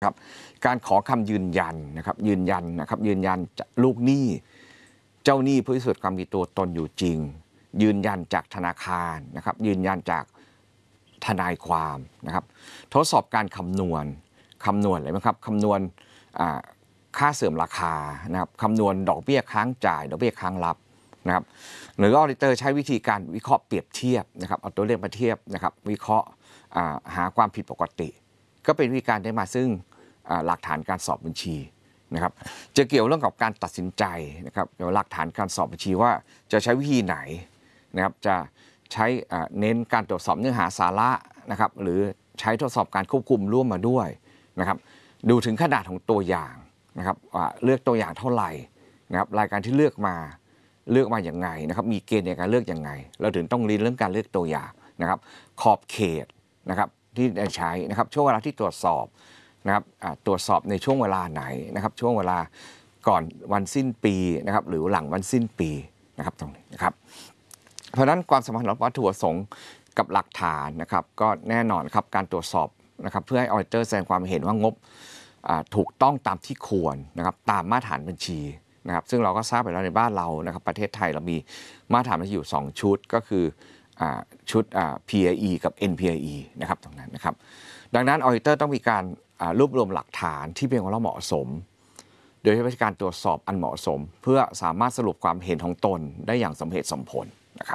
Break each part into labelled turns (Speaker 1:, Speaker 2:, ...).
Speaker 1: ครับการขอคำยืนยันนะครับยืนยันลูกหนี้เจ้าหนี้ผู้พิสูจน์ความมีตัวตนอยู่จริงยืนยันจากธนาคารนะครับยืนยันจากทนายความนะครับทดสอบการคำนวณอะไรไหมครับคำนวณค่าเสื่อมราคานะครับคำนวณดอกเบี้ยค้างจ่ายดอกเบี้ยค้างรับนะครับหรือออดิเตอร์ใช้วิธีการวิเคราะห์เปรียบเทียบนะครับเอาตัวเลขมาเทียบนะครับวิเคราะห์หาความผิดปกติก็เป็นวิธีการได้มาซึ่งหลักฐานการสอบบัญชีนะครับจะเกี่ยวเรื่องกับการตัดสินใจนะครับเกี่ยวกับหลักฐานการสอบบัญชีว่าจะใช้วิธีไหนนะครับจะใช้เน้นการตรวจสอบเนื้อหาสาระนะครับหรือใช้ทดสอบการควบคุมร่วมมาด้วยนะครับดูถึงขนาดของตัวอย่างนะครับเลือกตัวอย่างเท่าไหร่นะครับรายการที่เลือกมาอย่างไงนะครับมีเกณฑ์ในการเลือกอย่างไงเราถึงต้องเรียนเรื่องการเลือกตัวอย่างนะครับขอบเขตนะครับที่ได้ใช้นะครับช่วงเวลาที่ตรวจสอบนะครับตรวจสอบในช่วงเวลาไหนนะครับช่วงเวลาก่อนวันสิ้นปีนะครับหรือหลังวันสิ้นปีนะครับตรงนี้นะครับเพราะฉะนั้นความสัมพันธ์ระหว่างวัตถุประสงค์กับหลักฐานนะครับก็แน่นอนครับการตรวจสอบนะครับเพื่อให้ออดิเตอร์แสดงความเห็นว่างบถูกต้องตามที่ควรนะครับตามมาตรฐานบัญชีนะครับซึ่งเราก็ทราบไปแล้วในบ้านเรานะครับประเทศไทยเรามีมาตรฐานบัญชีอยู่2ชุดก็คือชุด PIE กับ NPIE นะครับตรงนั้นนะครับดังนั้นออดิเตอร์ต้องมีการรวบรวมหลักฐานที่เป็นความเหมาะสมโดยใช้การตรวจสอบอันเหมาะสมเพื่อสามารถสรุปความเห็นของตนได้อย่างสมเหตุสมผลนะครับ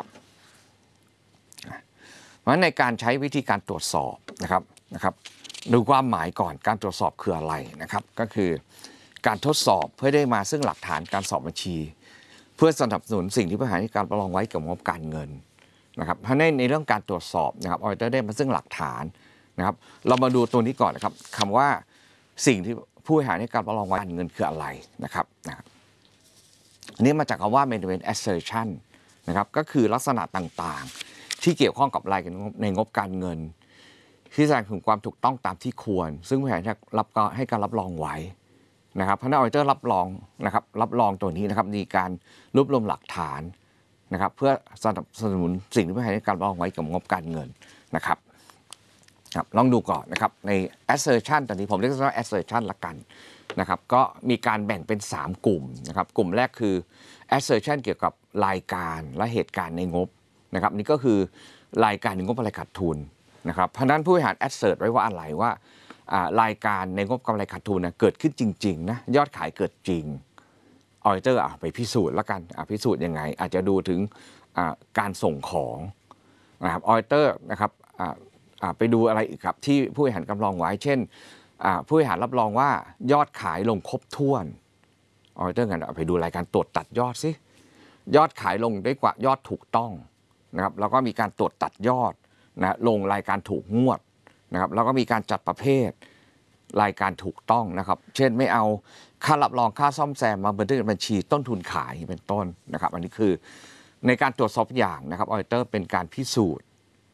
Speaker 1: เพราะฉะนั้นในการใช้วิธีการตรวจสอบนะครับดูความหมายก่อนการตรวจสอบคืออะไรนะครับก็คือการทดสอบเพื่อได้มาซึ่งหลักฐานการสอบบัญชีเพื่อสนับสนุนสิ่งที่ผู้บริหารการประลองไว้กับงบการเงินนะครับเพราะในเรื่องการตรวจสอบนะครับออดิเตอร์ได้มาซึ่งหลักฐานนะครับเรามาดูตัวนี้ก่อนนะครับคำว่าสิ่งที่ผู้บริหารการประลองไว้การเงินคืออะไรนะครับนี่มาจากคำว่า maintain assertion นะครับก็คือลักษณะต่างๆที่เกี่ยวข้องกับรายในงบการเงินที่แสดงถึงความถูกต้องตามที่ควรซึ่งผู้บริหารให้การรับรองไว้นะครับพนักงานออดิเตอร์รับรองตัวนี้นะครับมีการรวบรวมหลักฐานนะครับเพื่อสนับสนุนสิ่งที่ผู้บริหารให้การรับรองไว้กับงบการเงินนะครับลองดูก่อนนะครับใน assertion ตอนนี้ผมเรียกว่า assertion ละกันนะครับก็มีการแบ่งเป็น3กลุ่มนะครับกลุ่มแรกคือ assertion เกี่ยวกับรายการและเหตุการณ์ในงบนะครับนี่ก็คือรายการในงบอะไรขาดทุนนะครับเพราะนั้นผู้บริหาร assert ไว้ว่าอะไรว่ารายการในงบกำไรขาดทุนนะเกิดขึ้นจริงๆนะยอดขายเกิดจริงออดิเตอร์ไปพิสูจน์แล้วกันพิสูจน์ยังไงอาจจะดูถึงการส่งของนะครับออดิเตอร์นะครับไปดูอะไรอีกครับที่ผู้บริหารกำลองไว้เช่นผู้บริหารรับรองว่ายอดขายลงครบถ้วนออดิเตอร์กันไปดูรายการตรวจตัดยอดสิยอดขายลงได้กว่ายอดถูกต้องนะครับแล้วก็มีการตรวจตัดยอดนะลงรายการถูกงวดนะครับแล้วก็มีการจัดประเภทรายการถูกต้องนะครับเช่นไม่เอาค่ารับรองค่าซ่อมแซมมาบันทึกบัญชีต้นทุนขายเป็นต้นนะครับอันนี้คือในการตรวจสอบอย่างนะครับออดิเตอร์เป็นการพิสูจน์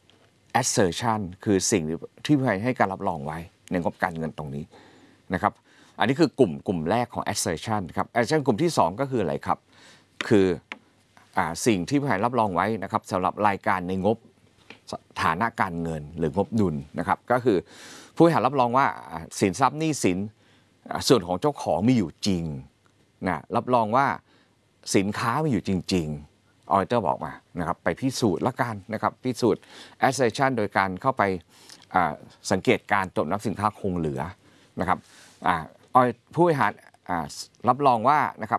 Speaker 1: assertion คือสิ่งที่ผู้ให้การรับรองไว้ในงบการเงินตรงนี้นะครับอันนี้คือกลุ่มแรกของ assertion ครับ assertion กลุ่มที่2ก็คืออะไรครับคือสิ่งที่ผู้ให้รับรองไว้นะครับสำหรับรายการในงบฐานะการเงินหรืองบดุลนะครับก็คือผู้บริหารรับรองว่าสินทรัพย์หนี้สินส่วนของเจ้าของมีอยู่จริงนะรับรองว่าสินค้ามีอยู่จริงๆออดิเตอร์บอกมานะครับไปพิสูจน์ละกันนะครับพิสูจน์ assertion โดยการเข้าไปสังเกตการตรวจนับสินค้าคงเหลือนะครับผู้บริหารรับรองว่านะครับ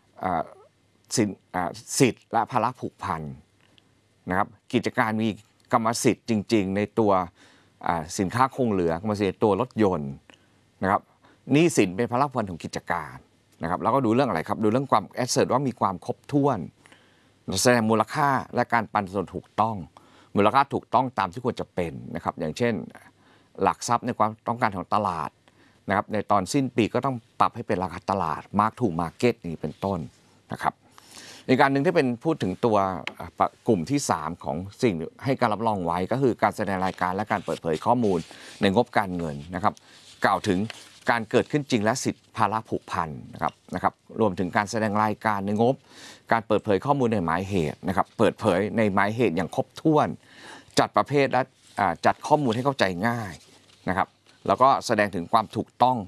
Speaker 1: สิทธิ์และภาระผูกพันนะครับกิจการมีกรรมสิทธิ์จริงๆในตัวสินค้าคงเหลือกรรมสิทธิ์ตัวรถยนต์นะครับหนี้สินเป็นภาระผูกพันของกิจการนะครับแล้วก็ดูเรื่องอะไรครับดูเรื่องความแอสเซทว่ามีความครบถ้วนแสดงมูลค่าและการปันส่วนถูกต้องมูลค่าถูกต้องตามที่ควรจะเป็นนะครับอย่างเช่นหลักทรัพย์ในความต้องการของตลาดนะครับในตอนสิ้นปีก็ต้องปรับให้เป็นราคาตลาดมาร์คทูมาร์เก็ตนี่เป็นต้นนะครับอีกการหนึ่งที่เป็นพูดถึงตัวกลุ่มที่3ของสิ่งให้การรับรองไว้ก็คือการแสดงรายการและการเปิดเผยข้อมูลในงบการเงินนะครับกล่าวถึงการเกิดขึ้นจริงและสิทธิภาระผูกพันนะครับรวมถึงการแสดงรายการในงบการเปิดเผยข้อมูลในหมายเหตุนะครับเปิดเผยในหมายเหตุอย่างครบถ้วนจัดประเภทและจัดข้อมูลให้เข้าใจง่ายนะครับแล้วก็แสดงถึงความถูกต้อง